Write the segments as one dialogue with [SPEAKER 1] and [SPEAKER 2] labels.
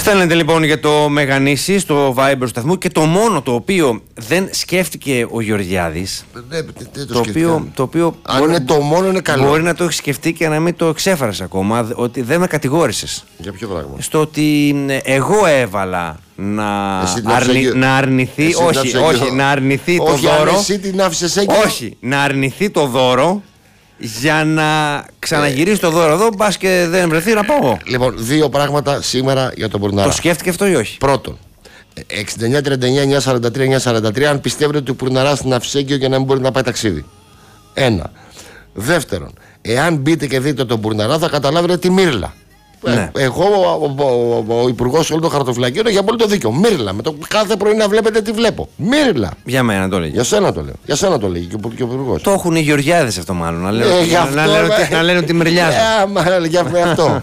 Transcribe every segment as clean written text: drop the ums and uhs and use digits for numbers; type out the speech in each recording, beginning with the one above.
[SPEAKER 1] Στέλνετε λοιπόν για το Μεγανήσι στο Viber του σταθμού και το μόνο το οποίο δεν σκέφτηκε ο Γεωργιάδης. Το οποίο
[SPEAKER 2] αν είναι το μόνο είναι καλό.
[SPEAKER 1] Μπορεί να το έχει σκεφτεί και να μην το εξέφρασε ακόμα. Ότι δεν με κατηγόρησες.
[SPEAKER 2] Για ποιο πράγμα?
[SPEAKER 1] Στο ότι εγώ έβαλα να αρνηθεί. Όχι, να αρνηθεί το δώρο.
[SPEAKER 2] Εσύ την άφησες έγκυο.
[SPEAKER 1] Όχι, να αρνηθεί το δώρο. Για να ξαναγυρίσει το δώρο εδώ, μπας και δεν βρεθεί να πάω.
[SPEAKER 2] Λοιπόν, δύο πράγματα σήμερα για τον Πουρναρά.
[SPEAKER 1] Το σκέφτηκε αυτό ή όχι?
[SPEAKER 2] Πρώτον, 69-39-943-943, αν πιστεύετε ότι ο Πουρναράς είναι αυσέγγιο για να μην μπορεί να πάει ταξίδι. Ένα. Δεύτερον, εάν μπείτε και δείτε τον Πουρναρά, θα καταλάβετε τη Μύρλα. Ναι. Εγώ, ο υπουργός όλων των χαρτοφυλακίων, έχει απόλυτο δίκιο. Μύρλα. Με το κάθε πρωί να βλέπετε τι βλέπω. Μύρλα.
[SPEAKER 1] Για μένα το λέει.
[SPEAKER 2] Για σένα το λέω. Για σένα το λέει και ο υπουργός.
[SPEAKER 1] Το έχουν οι Γεωργιάδες αυτό μάλλον. Να λένε ότι μυρλιάζουν.
[SPEAKER 2] Για αυτό.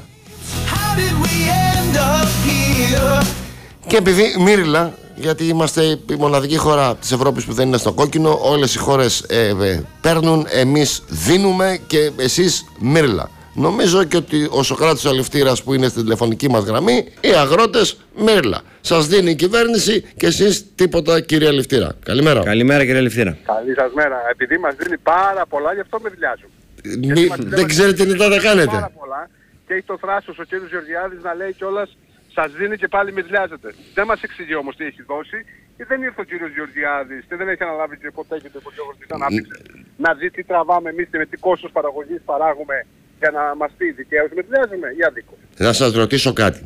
[SPEAKER 2] Και επειδή Μύρλα, γιατί είμαστε η μοναδική χώρα της Ευρώπης που δεν είναι στο κόκκινο, όλες οι χώρες παίρνουν, εμείς δίνουμε και εσείς Μύρλα. Νομίζω και ότι ο Σωκράτης ο Αλευτήρας που είναι στην τηλεφωνική μας γραμμή, οι αγρότες Μύρλα. Σας δίνει η κυβέρνηση και εσείς τίποτα, κύριε Αλευτήρα. Καλημέρα.
[SPEAKER 1] Καλημέρα, κύριε Αλευτήρα.
[SPEAKER 3] Καλή σας μέρα. Επειδή μας δίνει πάρα πολλά, γι' αυτό με δηλιάζουν.
[SPEAKER 2] Δεν ξέρετε τι θα κάνετε.
[SPEAKER 3] Πάρα πολλά. Και έχει το θράσος ο κύριος Γεωργιάδης να λέει κιόλας, σας δίνει και πάλι με δηλιάζετε. Δεν μας εξηγεί όμως τι έχει δώσει. Και δεν ήρθε ο κύριος Γεωργιάδης και δεν έχει αναλάβει και ποτέ και το Υπουργείο της Ανάπτυξης να δει τι τραβάμε εμείς και με τι κόστος παραγωγής παράγουμε για να μας πει δικαίως με δηλιάζουμε ή αδίκως.
[SPEAKER 2] Να σας ρωτήσω κάτι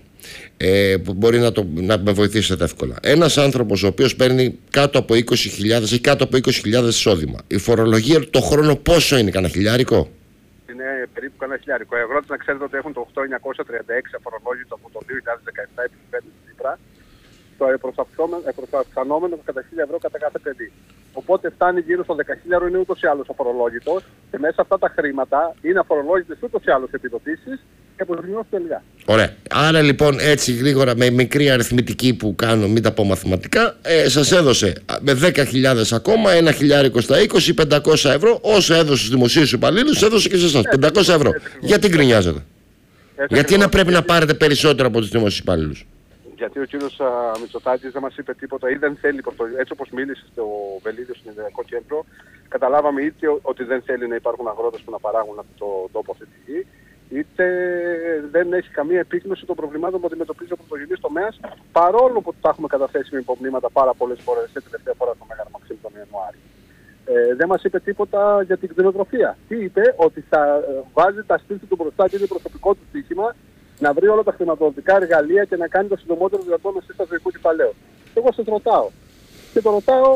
[SPEAKER 2] που μπορεί να με βοηθήσετε εύκολα. Ένας άνθρωπος ο οποίος παίρνει κάτω από 20.000 ή κάτω από 20.000 εισόδημα, η φορολογία του το χρόνο πόσο είναι, κανένα χιλιάρικο?
[SPEAKER 3] Είναι περίπου κανένα χιλιάρικο. Οι αγρότες να ξέρετε ότι έχουν το 8.936 αφορολόγητο από το 2017 επί της Τσίπρα, το επροαυξανόμενο κατά 1.000 ευρώ κατά κάθε παιδί. Οπότε φτάνει γύρω στο 10.000, είναι ούτως ή άλλως αφορολόγητος και μέσα αυτά τα χρήματα είναι αφορολόγητες ούτως ή άλλως επιδοτήσεις και αποζημιώσεις τελικά. Ωραία.
[SPEAKER 2] Άρα λοιπόν έτσι γρήγορα με μικρή αριθμητική που κάνω, μην τα πω μαθηματικά, σας έδωσε με 10.000 ακόμα, ένα χιλιάρικο στα 20, 500 ευρώ, όσο έδωσε στους δημοσίους υπαλλήλους, έδωσε και σε εσάς, 500 ευρώ. Γιατί γκρινιάζετε? Γιατί να πρέπει να πάρετε περισσότερο από τους δημοσίους υπαλλήλους?
[SPEAKER 3] Γιατί ο κύριος Μητσοτάκης δεν μας είπε τίποτα ή δεν θέλει, έτσι όπως μίλησε στο Βελίδιο στο Ινδιακό Κέντρο, καταλάβαμε είτε ότι δεν θέλει να υπάρχουν αγρότες που να παράγουν από τον τόπο αυτή τη γη, είτε δεν έχει καμία επίγνωση των προβλημάτων που αντιμετωπίζει ο πρωτογενής τομέας, παρόλο που τα έχουμε καταθέσει με υπομνήματα πάρα πολλές φορές, σε τελευταία φορά στο Μέγαρο Μαξίμου τον Ιανουάριο. Δεν μας είπε τίποτα για την κτηνοτροφία. Τι είπε? Ότι θα βάζει τα στήθη του μπροστά και είναι προσωπικό του στοίχημα να βρει όλα τα χρηματοδοτικά εργαλεία και να κάνει το συντομότερο δυνατό με σύσταση ζωικού κεφαλαίου. Εγώ σας ρωτάω. Και το ρωτάω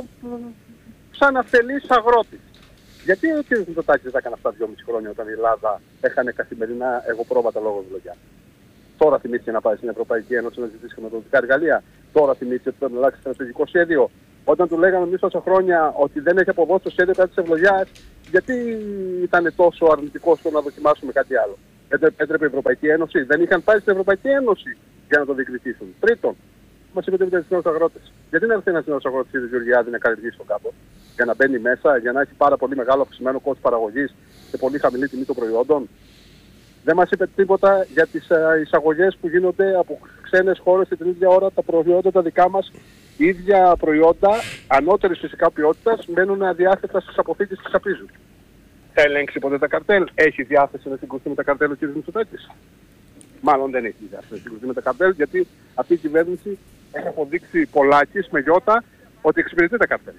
[SPEAKER 3] σαν αυθελής αγρότης. Γιατί ο κ. Μητσοτάκης δεν έκανε αυτά 2,5 χρόνια όταν η Ελλάδα έχανε καθημερινά εγωπρόβατα λόγω δουλειά? Τώρα θυμήθηκε να πάει στην Ευρωπαϊκή Ένωση να ζητήσει χρηματοδοτικά εργαλεία. Τώρα θυμήθηκε ότι πρέπει να αλλάξει στρατηγικό σχέδιο. Όταν του λέγαμε εμείς τόσα χρόνια ότι δεν έχει αποδώσει το σχέδιο κατά της ευλογιάς, γιατί ήταν τόσο αρνητικό στο να δοκιμάσουμε κάτι άλλο? Έτρεπε η Ευρωπαϊκή Ένωση? Δεν είχαν πάει στην Ευρωπαϊκή Ένωση για να το διεκδικήσουν? Τρίτον, μας είπε ότι ήταν νέους αγρότες. Γιατί να έρθει ένας νέος αγρότης της Γεωργιάδη να καλλιεργήσει τον κάπου? Για να μπαίνει μέσα, για να έχει πάρα πολύ μεγάλο αυξημένο κόστος παραγωγής και πολύ χαμηλή τιμή των προϊόντων? Δεν μας είπε τίποτα για τις εισαγωγές που γίνονται από ξένες χώρες και την ίδια ώρα τα προϊόντα τα δικά μας, ίδια προϊόντα ανώτερης φυσικά ποιότητας, μένουν αδιάθετα στις αποθήκες της Απίζου. Θα ελέγξει ποτέ τα καρτέλ? Έχει διάθεση να συγκρουστεί με τα καρτέλ ο κ. Μητσοτάκης? Μάλλον δεν έχει διάθεση να συγκρουστεί με τα καρτέλ, γιατί αυτή η κυβέρνηση έχει αποδείξει πολλάκις με γιώτα ότι εξυπηρετεί τα καρτέλ.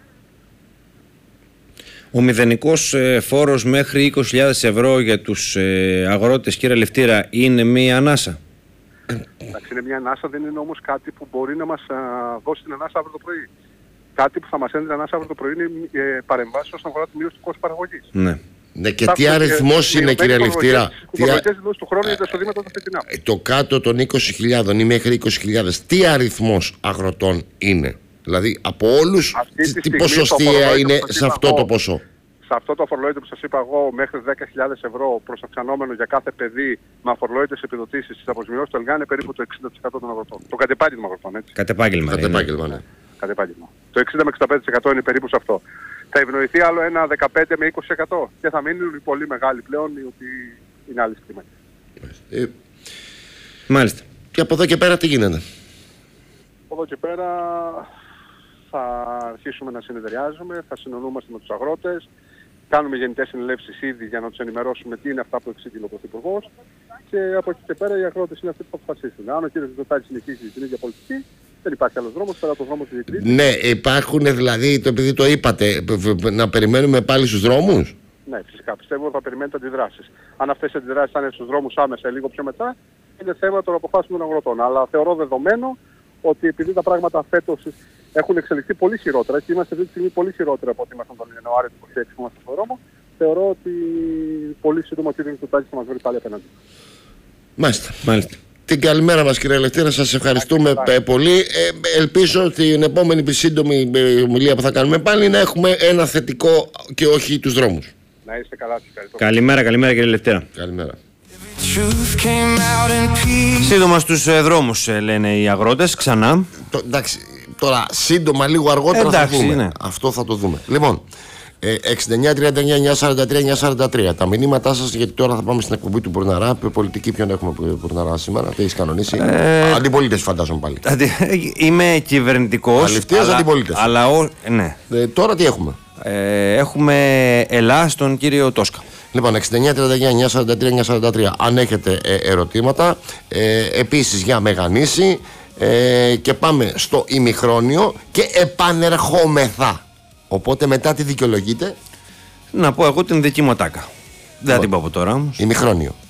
[SPEAKER 1] Ο μηδενικός φόρος μέχρι 20.000 ευρώ για τους αγρότες, κύριε Λευτήρα, είναι μία ανάσα?
[SPEAKER 3] Εντάξει, είναι μια ανάσα, δεν είναι όμως κάτι που μπορεί να μας δώσει την ανάσα αύριο το πρωί. Κάτι που θα μας έδινε την ανάσα αύριο το πρωί είναι παρεμβάσεις όσον αφορά τη μείωση του κόστου παραγωγής.
[SPEAKER 2] Ναι, και τι αριθμός είναι, κύριε Λευτήρα? Το κάτω των 20.000 ή μέχρι 20.000, τι αριθμός αγροτών είναι? Δηλαδή από όλους, τι ποσοστία είναι σε αυτό το ποσό?
[SPEAKER 3] Σε αυτό το αφορολόγητο που σας είπα εγώ, μέχρι 10.000 ευρώ προς αυξανόμενο για κάθε παιδί με αφορολόγητες επιδοτήσεις στις αποζημιώσεις του ΕΛΓΑ είναι περίπου το 60% των αγροτών. Το κατεπάγγελμα αγροτών, έτσι.
[SPEAKER 1] Κατεπάγγελμα,
[SPEAKER 2] ναι.
[SPEAKER 3] Κατεπάγγελμα. Το 60 με 65% είναι περίπου σε αυτό. Θα ευνοηθεί άλλο ένα 15 με 20% και θα μείνουν οι πολύ μεγάλοι πλέον, οι οποίοι είναι άλλοι κλίμακες.
[SPEAKER 1] Μάλιστα.
[SPEAKER 2] Και από εδώ και πέρα τι γίνεται?
[SPEAKER 3] Από εδώ και πέρα θα αρχίσουμε να συνεδριάζουμε, θα συνονούμαστε με τους αγρότες, κάνουμε γενικές συνελεύσεις ήδη για να τους ενημερώσουμε τι είναι αυτά που εξήγηλε ο Πρωθυπουργός και από εκεί και πέρα οι αγρότες είναι αυτοί που θα αποφασίσουν. Αν ο κ. Μητσοτάκης συνεχίσει την ίδια πολιτική, δεν υπάρχει άλλος δρόμος πέρα από το δρόμο της διεκδίκησης.
[SPEAKER 2] Ναι, υπάρχουν δηλαδή, επειδή το είπατε, να περιμένουμε πάλι στους δρόμους.
[SPEAKER 3] Ναι, φυσικά. Πιστεύω ότι θα περιμένετε αντιδράσεις. Αν αυτές οι αντιδράσεις θα είναι στους δρόμους άμεσα ή λίγο πιο μετά, είναι θέμα των αποφάσεων των αγροτών. Αλλά θεωρώ δεδομένο ότι επειδή τα πράγματα φέτος έχουν εξελιχθεί πολύ χειρότερα και είμαστε αυτή τη στιγμή πολύ χειρότερα από ό,τι ήμασταν τον Ιανουάριο του 2026 που είμαστε στον δρόμο, θεωρώ ότι πολύ σύντομα ο κ. Μητσοτάκης θα μας βρει πάλι απέναντι.
[SPEAKER 2] Μάλιστα. Την καλημέρα μας, κύριε Ελευθέρα, σας ευχαριστούμε πολύ. Ελπίζω την επόμενη σύντομη ομιλία που θα κάνουμε πάλι να έχουμε ένα θετικό και όχι τους δρόμους.
[SPEAKER 3] Να είστε καλά.
[SPEAKER 1] Καλημέρα, κύριε Ελευθέρα.
[SPEAKER 2] Καλημέρα.
[SPEAKER 1] Σύντομα στους δρόμους, λένε οι αγρότες, ξανά.
[SPEAKER 2] Εντάξει, τώρα σύντομα, λίγο αργότερα θα δούμε. Ναι. Αυτό θα το δούμε. Λοιπόν, 69-39-943-943. Τα μηνύματά σας, γιατί τώρα θα πάμε στην εκπομπή του Μπουρναρά. Πολιτική, ποιον έχουμε Μπουρναρά σήμερα, τι έχεις κανονίσει? Αντιπολίτες, φαντάζομαι πάλι.
[SPEAKER 1] Είμαι κυβερνητικός.
[SPEAKER 2] Αληθείας αντιπολίτες.
[SPEAKER 1] Ναι.
[SPEAKER 2] Τώρα τι έχουμε?
[SPEAKER 1] Έχουμε Ελλάς στον κύριο Τόσκα.
[SPEAKER 2] Λοιπόν, 69-39-943-943. Αν έχετε ερωτήματα, επίσης για Μεγανήσι, και πάμε στο ημιχρόνιο και επανερχόμεθα. Οπότε μετά τι δικαιολογείτε?
[SPEAKER 1] Να πω εγώ την δική μου ατάκα. Δεν θα την πω από τώρα όμως.
[SPEAKER 2] Ημιχρόνιο.